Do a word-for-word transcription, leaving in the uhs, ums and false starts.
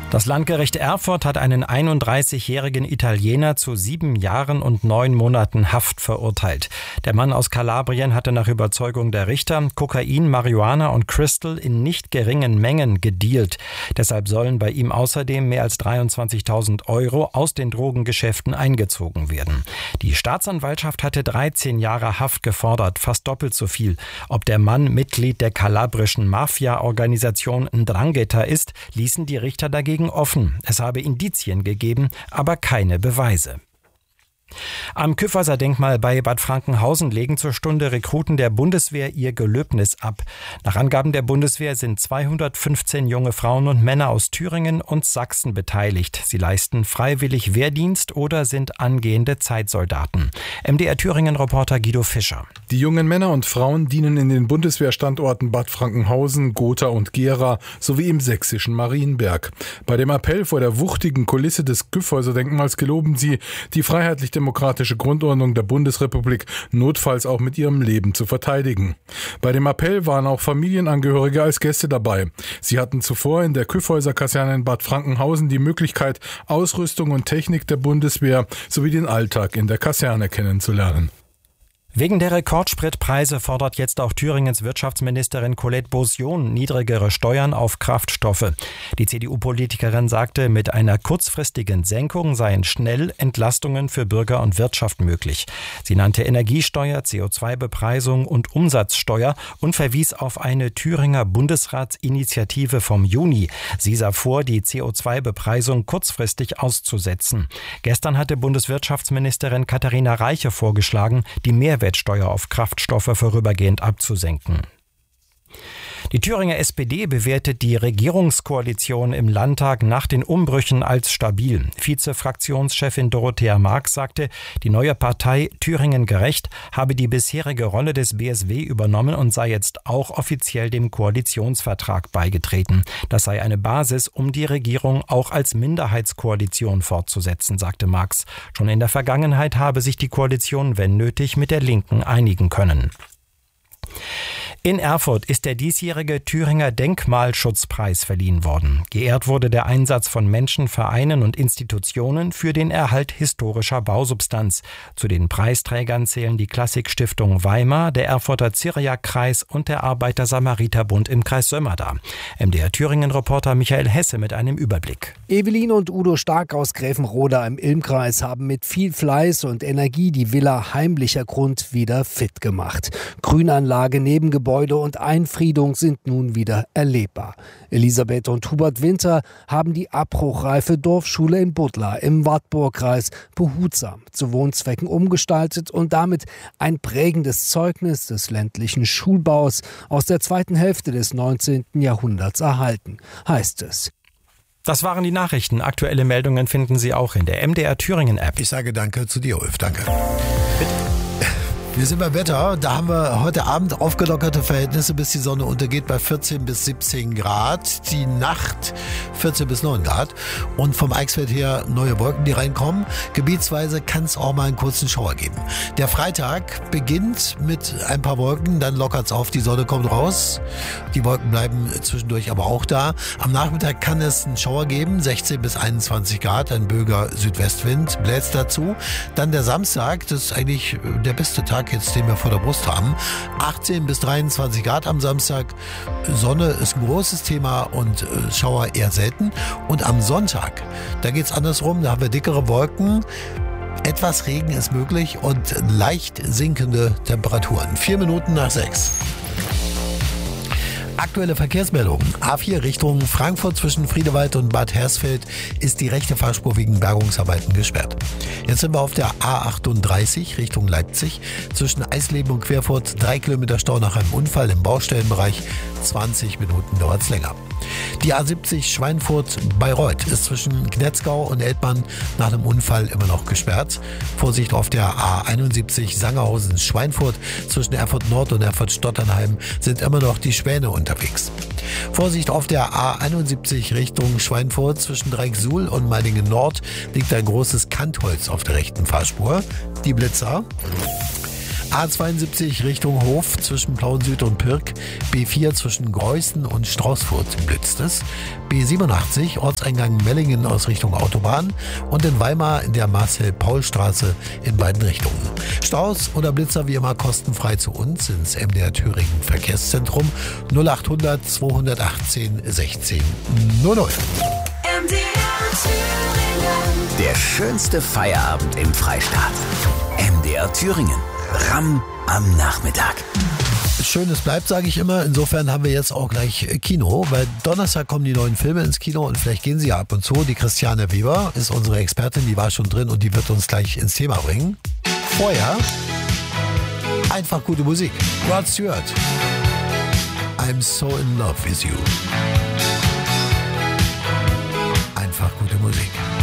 Das Landgericht Erfurt hat einen einunddreißigjährigen Italiener zu sieben Jahren und neun Monaten Haft verurteilt. Der Mann aus Kalabrien hatte nach Überzeugung der Richter Kokain, Marihuana und Crystal in nicht geringen Mengen gedealt. Deshalb sollen bei ihm außerdem mehr als dreiundzwanzigtausend Euro aus den Drogengeschäften eingezogen werden. Die Staatsanwaltschaft hatte dreizehn Jahre Haft gefordert, fast doppelt so viel. Ob der Mann Mitglied der kalabrischen Mafia-Organisation Ndrangheta ist, ließen die Richter dagegen offen. Es habe Indizien gegeben, aber keine Beweise. Am Kyffhäuser-Denkmal bei Bad Frankenhausen legen zur Stunde Rekruten der Bundeswehr ihr Gelöbnis ab. Nach Angaben der Bundeswehr sind zweihundertfünfzehn junge Frauen und Männer aus Thüringen und Sachsen beteiligt. Sie leisten freiwillig Wehrdienst oder sind angehende Zeitsoldaten. M D R Thüringen-Reporter Guido Fischer. Die jungen Männer und Frauen dienen in den Bundeswehrstandorten Bad Frankenhausen, Gotha und Gera sowie im sächsischen Marienberg. Bei dem Appell vor der wuchtigen Kulisse des Kyffhäuser-Denkmals geloben sie, die freiheitlich-demokratische Grundordnung der Bundesrepublik notfalls auch mit ihrem Leben zu verteidigen. Bei dem Appell waren auch Familienangehörige als Gäste dabei. Sie hatten zuvor in der Kyffhäuser-Kaserne in Bad Frankenhausen die Möglichkeit, Ausrüstung und Technik der Bundeswehr sowie den Alltag in der Kaserne kennenzulernen. Wegen der Rekordspritpreise fordert jetzt auch Thüringens Wirtschaftsministerin Colette Beausion niedrigere Steuern auf Kraftstoffe. Die C D U-Politikerin sagte, mit einer kurzfristigen Senkung seien schnell Entlastungen für Bürger und Wirtschaft möglich. Sie nannte Energiesteuer, C O zwei Bepreisung und Umsatzsteuer und verwies auf eine Thüringer Bundesratsinitiative vom Juni. Sie sah vor, die C O zwei Bepreisung kurzfristig auszusetzen. Gestern hatte Bundeswirtschaftsministerin Katharina Reiche vorgeschlagen, die Mehrwertsteuer auf Kraftstoffe vorübergehend abzusenken. Die Thüringer S P D bewertet die Regierungskoalition im Landtag nach den Umbrüchen als stabil. Vize-Fraktionschefin Dorothea Marx sagte, die neue Partei Thüringen gerecht habe die bisherige Rolle des B S W übernommen und sei jetzt auch offiziell dem Koalitionsvertrag beigetreten. Das sei eine Basis, um die Regierung auch als Minderheitskoalition fortzusetzen, sagte Marx. Schon in der Vergangenheit habe sich die Koalition, wenn nötig, mit der Linken einigen können. In Erfurt ist der diesjährige Thüringer Denkmalschutzpreis verliehen worden. Geehrt wurde der Einsatz von Menschen, Vereinen und Institutionen für den Erhalt historischer Bausubstanz. Zu den Preisträgern zählen die Klassikstiftung Weimar, der Erfurter Zyriakkreis und der Arbeiter-Samariter-Bund im Kreis Sömmerda. M D R Thüringen-Reporter Michael Hesse mit einem Überblick. Evelyn und Udo Stark aus Gräfenroda im Ilmkreis haben mit viel Fleiß und Energie die Villa Heimlicher Grund wieder fit gemacht. Grünanlage, Nebengebäude und Einfriedung sind nun wieder erlebbar. Elisabeth und Hubert Winter haben die abbruchreife Dorfschule in Buttlar im Wartburgkreis behutsam zu Wohnzwecken umgestaltet und damit ein prägendes Zeugnis des ländlichen Schulbaus aus der zweiten Hälfte des neunzehnten Jahrhunderts erhalten, heißt es. Das waren die Nachrichten. Aktuelle Meldungen finden Sie auch in der M D R Thüringen App. Ich sage danke zu dir, Ulf. Danke. Bitte. Wir sind beim Wetter. Da haben wir heute Abend aufgelockerte Verhältnisse, bis die Sonne untergeht bei vierzehn bis siebzehn Grad. Die Nacht vierzehn bis neun Grad. Und vom Eichsfeld her neue Wolken, die reinkommen. Gebietsweise kann es auch mal einen kurzen Schauer geben. Der Freitag beginnt mit ein paar Wolken, dann lockert es auf, die Sonne kommt raus. Die Wolken bleiben zwischendurch aber auch da. Am Nachmittag kann es einen Schauer geben, sechzehn bis einundzwanzig Grad. Ein böiger Südwestwind bläst dazu. Dann der Samstag, das ist eigentlich der beste Tag jetzt, den wir vor der Brust haben. achtzehn bis dreiundzwanzig Grad am Samstag. Sonne ist ein großes Thema und äh, Schauer eher selten. Und am Sonntag, da geht es andersrum. Da haben wir dickere Wolken. Etwas Regen ist möglich und leicht sinkende Temperaturen. Vier Minuten nach sechs. Aktuelle Verkehrsmeldungen. A vier Richtung Frankfurt zwischen Friedewald und Bad Hersfeld ist die rechte Fahrspur wegen Bergungsarbeiten gesperrt. Jetzt sind wir auf der A achtunddreißig Richtung Leipzig. Zwischen Eisleben und Querfurt drei Kilometer Stau nach einem Unfall im Baustellenbereich. zwanzig Minuten dauert es länger. Die A siebzig Schweinfurt-Bayreuth ist zwischen Knetzgau und Eltmann nach einem Unfall immer noch gesperrt. Vorsicht auf der A einundsiebzig Sangerhausen-Schweinfurt zwischen Erfurt Nord und Erfurt Stotternheim sind immer noch die Schwäne unterwegs. Vorsicht auf der A einundsiebzig Richtung Schweinfurt zwischen Dreiecksuhl und Meiningen Nord liegt ein großes Kantholz auf der rechten Fahrspur. Die Blitzer. A zweiundsiebzig Richtung Hof zwischen Plauen-Süd und Pirk. B vier zwischen Greußen und Straußfurt blitzt es. B siebenundachtzig Ortseingang Mellingen aus Richtung Autobahn. Und in Weimar in der Marcel-Paul-Straße in beiden Richtungen. Staus oder Blitzer wie immer kostenfrei zu uns ins M D R Thüringen Verkehrszentrum null achthundert zweihundertachtzehn sechzehn null null. M D R Thüringen. Der schönste Feierabend im Freistaat. M D R Thüringen. Ramm am Nachmittag. Schönes bleibt, sage ich immer. Insofern haben wir jetzt auch gleich Kino, weil Donnerstag kommen die neuen Filme ins Kino und vielleicht gehen sie ja ab und zu. Die Christiane Weber ist unsere Expertin, die war schon drin und die wird uns gleich ins Thema bringen. Vorher einfach gute Musik. Rod Stewart. I'm so in love with you. Einfach gute Musik.